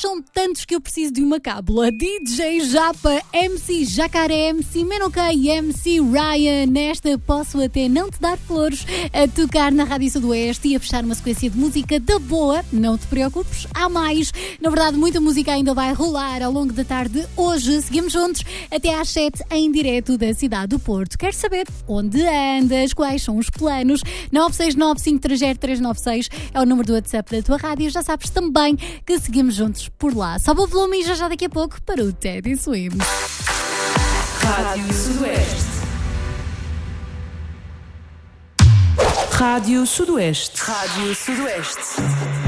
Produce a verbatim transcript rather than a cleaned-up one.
são tantos que eu preciso de uma cábula. D J Japa, M C Jacaré, M C Menokay e M C Ryan. Nesta posso até não te dar flores, a tocar na Rádio Sudoeste e a fechar uma sequência de música da boa. Não te preocupes, há mais. Na verdade, muita música ainda vai rolar ao longo da tarde hoje. Seguimos juntos até às sete em direto da cidade do Porto. Queres saber onde andas? Quais são os planos? nove seis nove, cinco três zero, três nove seis é o número do WhatsApp da tua rádio. Já sabes também que seguimos juntos por lá. Sobe o volume e já já daqui a pouco para o Teddy Swims. Rádio Sudoeste. Rádio Sudoeste. Rádio Sudoeste.